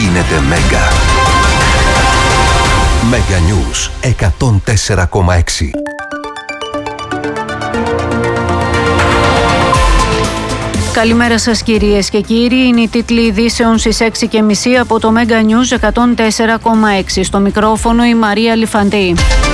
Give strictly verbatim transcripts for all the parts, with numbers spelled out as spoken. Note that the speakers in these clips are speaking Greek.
γίνεται Μέγκα. Μέγκα News εκατόν τέσσερα κόμμα έξι. Καλημέρα σας κυρίες και κύριοι, είναι οι τίτλοι ειδήσεων στις έξι και μισή από το Μέγκα News εκατόν τέσσερα κόμμα έξι. Στο μικρόφωνο η Μαρία Λιφαντή.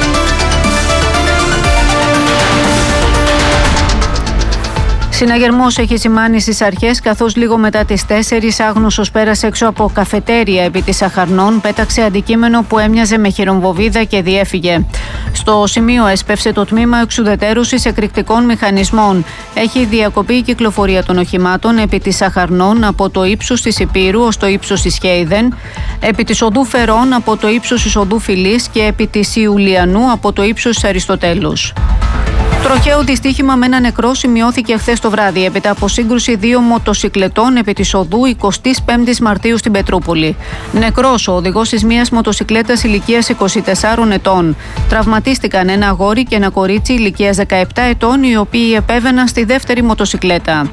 Συναγερμός έχει σημάνει στις αρχές, καθώς λίγο μετά τις τέσσερις άγνωστος πέρασε έξω από καφετέρια επί της Αχαρνών, πέταξε αντικείμενο που έμοιαζε με χειρομβοβίδα και διέφυγε. Στο σημείο έσπευσε το τμήμα εξουδετερώσης εκρηκτικών μηχανισμών. Έχει διακοπεί η κυκλοφορία των οχημάτων επί της Αχαρνών από το ύψος της Υπήρου ως το ύψος της Χέιδεν, επί της οδού Φερών από το ύψος της οδού Φιλής και επί της Ιουλιανού από το ύψος της Αριστοτέλους. Τροχαίο δυστύχημα με ένα νεκρό σημειώθηκε χθες το βράδυ έπειτα από σύγκρουση δύο μοτοσικλετών επί της οδού εικοστή πέμπτη Μαρτίου στην Πετρούπολη. Νεκρός ο οδηγός της μίας μοτοσικλέτας ηλικίας είκοσι τεσσάρων ετών. Τραυματίστηκαν ένα αγόρι και ένα κορίτσι ηλικίας δεκαεπτά ετών, οι οποίοι επέβαιναν στη δεύτερη μοτοσικλέτα.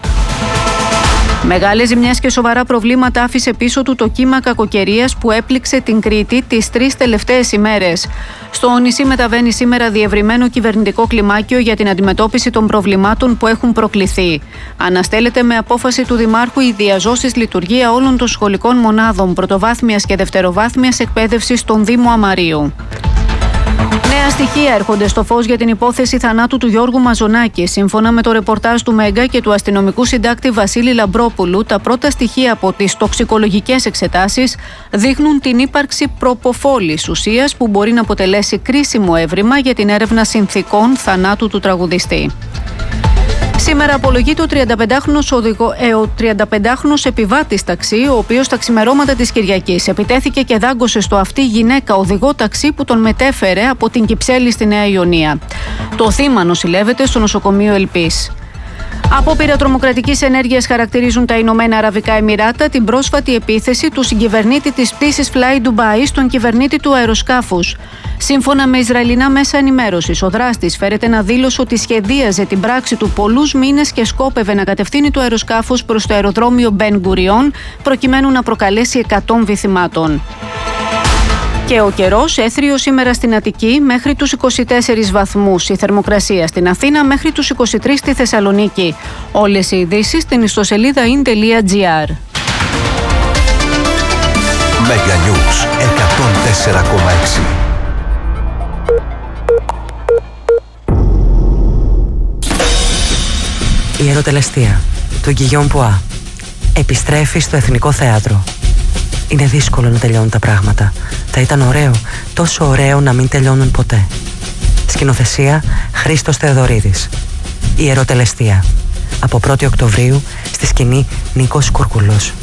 Μεγάλες ζημιές και σοβαρά προβλήματα άφησε πίσω του το κύμα κακοκαιρίας που έπληξε την Κρήτη τις τρεις τελευταίες ημέρες. Στο νησί μεταβαίνει σήμερα διευρυμένο κυβερνητικό κλιμάκιο για την αντιμετώπιση των προβλημάτων που έχουν προκληθεί. Αναστέλλεται με απόφαση του Δημάρχου η διαζώσης λειτουργία όλων των σχολικών μονάδων πρωτοβάθμιας και δευτεροβάθμιας εκπαίδευσης στον Δήμο Αμαρίου. Νέα στοιχεία έρχονται στο φως για την υπόθεση θανάτου του Γιώργου Μαζονάκη. Σύμφωνα με το ρεπορτάζ του Μέγκα και του αστυνομικού συντάκτη Βασίλη Λαμπρόπουλου, τα πρώτα στοιχεία από τις τοξικολογικές εξετάσεις δείχνουν την ύπαρξη προποφόλης, ουσίας που μπορεί να αποτελέσει κρίσιμο έβριμα για την έρευνα συνθηκών θανάτου του τραγουδιστή. Σήμερα απολογείται ο τριανταπεντάχρονος, οδηγο, ε, ο τριανταπεντάχρονος επιβάτης ταξί, ο οποίος τα ξημερώματα της Κυριακής επιτέθηκε και δάγκωσε στο αυτί γυναίκα οδηγό ταξί που τον μετέφερε από την Κυψέλη στη Νέα Ιωνία. Το θύμα νοσηλεύεται στο νοσοκομείο Ελπής. Απόπειρα τρομοκρατικής ενέργειας χαρακτηρίζουν τα Ηνωμένα Αραβικά Εμιράτα την πρόσφατη επίθεση του συγκυβερνήτη της πτήσης Fly Dubai στον κυβερνήτη του αεροσκάφους. Σύμφωνα με Ισραηλινά μέσα ενημέρωσης, ο δράστης φέρεται να δήλωσε ότι σχεδίαζε την πράξη του πολλούς μήνες και σκόπευε να κατευθύνει το αεροσκάφος προς το αεροδρόμιο Μπεν Γκουριόν προκειμένου να προκαλέσει εκατόμβοι θυμάτων. Και ο καιρός, έθριο σήμερα στην Αττική μέχρι τους είκοσι τέσσερις βαθμούς, η θερμοκρασία στην Αθήνα μέχρι τους είκοσι τρεις στη Θεσσαλονίκη. Όλες οι ειδήσεις στην ιστοσελίδα in τελεία gr. Μέγκα News εκατόν τέσσερα κόμμα έξι. Η ερωτελεστία του Γκυγιόν Πουά επιστρέφει στο Εθνικό Θέατρο. Είναι δύσκολο να τελειώνουν τα πράγματα. Θα ήταν ωραίο, τόσο ωραίο να μην τελειώνουν ποτέ. Σκηνοθεσία Χρήστος Θεοδωρίδης. Η ερωτελεστία. Από πρώτη Οκτωβρίου στη σκηνή Νίκος Κουρκουλός.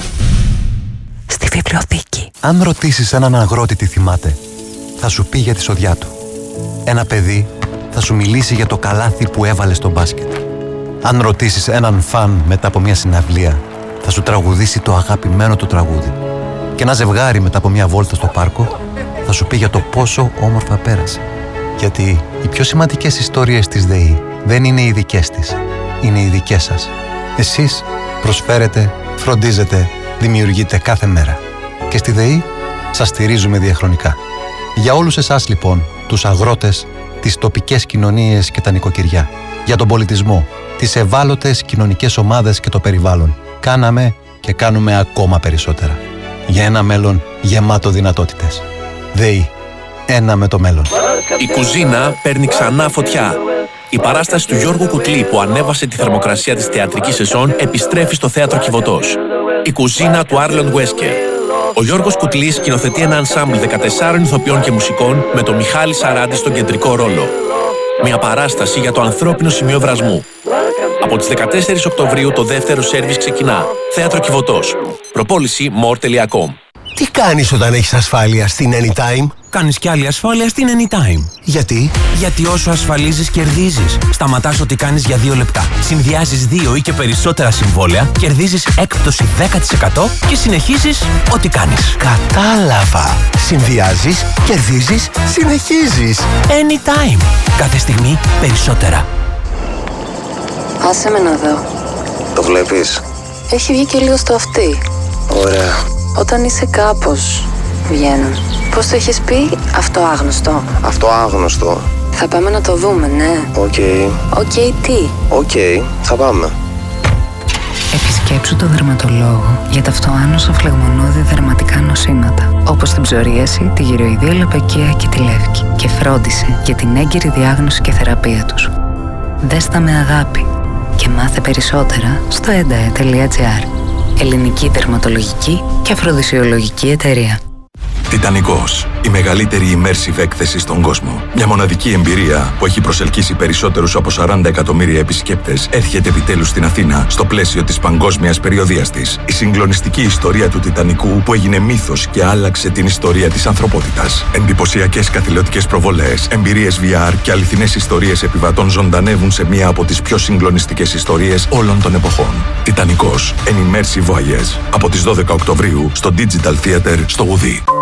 Στη βιβλιοθήκη. Αν ρωτήσεις έναν αγρότη τι θυμάται, θα σου πει για τη σοδιά του. Ένα παιδί θα σου μιλήσει για το καλάθι που έβαλε στο μπάσκετ. Αν ρωτήσεις έναν φαν μετά από μια συναυλία, θα σου τραγουδήσει το αγαπημένο του τραγούδι. Και ένα ζευγάρι μετά από μια βόλτα στο πάρκο θα σου πει για το πόσο όμορφα πέρασε. Γιατί οι πιο σημαντικές ιστορίες της ΔΕΗ δεν είναι οι δικές της, είναι οι δικές σας. Εσείς προσφέρετε, φροντίζετε, δημιουργείτε κάθε μέρα. Και στη ΔΕΗ σας στηρίζουμε διαχρονικά. Για όλους εσάς λοιπόν, τους αγρότες, τις τοπικές κοινωνίες και τα νοικοκυριά, για τον πολιτισμό, τις ευάλωτες κοινωνικές ομάδες και το περιβάλλον, κάναμε και κάνουμε ακόμα περισσότερα. Για ένα μέλλον γεμάτο δυνατότητες. ΔΕΗ. Ένα με το μέλλον. Η κουζίνα παίρνει ξανά φωτιά. Η παράσταση του Γιώργου Κουτλή που ανέβασε τη θερμοκρασία της θεατρικής σεζόν επιστρέφει στο Θέατρο Κιβωτός. Η κουζίνα του Άρλον Βέσκερ. Ο Γιώργος Κουτλής σκηνοθετεί ένα ενσάμπλ δεκατεσσάρων ηθοποιών και μουσικών με τον Μιχάλη Σαράντη στον κεντρικό ρόλο. Μια παράσταση για το ανθρώπινο σημείο βρασμού. Από τις δεκατέσσερις Οκτωβρίου το δεύτερο σέρβις ξεκινά. Θέατρο Κιβωτός. Προπόληση more τελεία com. Τι κάνεις όταν έχεις ασφάλεια στην Anytime? Κάνεις κι άλλη ασφάλεια στην Anytime. Γιατί? Γιατί όσο ασφαλίζεις κερδίζεις. Σταματάς ό,τι κάνεις για δύο λεπτά. Συνδυάζεις δύο ή και περισσότερα συμβόλαια, κερδίζεις έκπτωση δέκα τοις εκατό και συνεχίζεις ό,τι κάνεις. Κατάλαβα. Συνδυάζεις, κερδίζεις, συνεχίζεις. Anytime. Κάθε στιγμή περισσότερα. Άσε με να δω. Το βλέπεις? Έχει βγει και λίγο στο αυτί. Ωραία. Όταν είσαι κάπως, βγαίνουν. Πώς το έχεις πει, αυτό άγνωστο. Αυτό άγνωστο. Θα πάμε να το δούμε, ναι. Οκ. Okay. Οκ, okay, τι. Οκ, okay, θα πάμε. Επισκέψου το δερματολόγο για τα αυτοάνωσα φλεγμονώδη δερματικά νοσήματα, όπως την ψωρίαση, τη γυροειδία λαπακία και τη λεύκη. Και φρόντισε για την έγκαιρη διάγνωση και θεραπεία τους. Δες τα με αγάπη και μάθε περισσότερα στο εντε τελεία τζι άρ. Ελληνική δερματολογική και αφροδισιολογική εταιρεία. Τιτανικός, η μεγαλύτερη immersive έκθεση στον κόσμο. Μια μοναδική εμπειρία που έχει προσελκύσει περισσότερους από σαράντα εκατομμύρια επισκέπτες έρχεται επιτέλους στην Αθήνα στο πλαίσιο της παγκόσμιας περιοδείας της. Η συγκλονιστική ιστορία του Τιτανικού που έγινε μύθος και άλλαξε την ιστορία της ανθρωπότητας. Εντυπωσιακές καθηλωτικές προβολές, εμπειρίες βι αρ και αληθινές ιστορίες επιβατών ζωντανεύουν σε μία από τις πιο συγκλονιστικές ιστορίες όλων των εποχών. Τιτανικός, an immersive voyage. Από τις δώδεκα Οκτωβρίου στο Digital Theater στο Γουδί.